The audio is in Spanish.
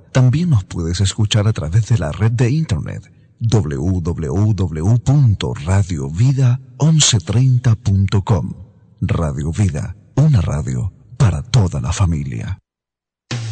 También nos puedes escuchar a través de la red de internet www.radiovida1130.com. Radio Vida, una radio para toda la familia.